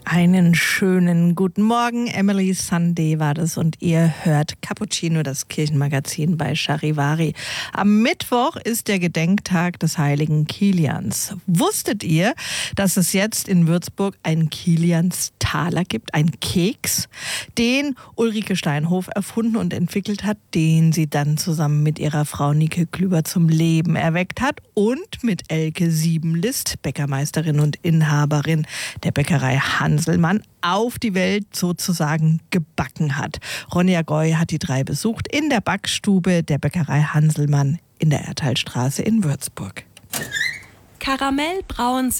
Einen schönen guten Morgen. Emily Sunday war das und ihr hört Cappuccino, das Kirchenmagazin bei Charivari. Am Mittwoch ist der Gedenktag des heiligen Kilians. Wusstet ihr, dass es jetzt in Würzburg einen Kilianstaler gibt, einen Keks, den Ulrike Steinhof erfunden und entwickelt hat, den sie dann zusammen mit ihrer Frau Nike Klüber zum Leben erweckt hat und mit Elke Siebenlist, Bäckermeisterin und Inhaberin der Bäckerei Hanselmann, auf die Welt sozusagen gebacken hat. Ronja Goy hat die drei besucht in der Backstube der Bäckerei Hanselmann in der Erthalstraße in Würzburg. Karamellbrauns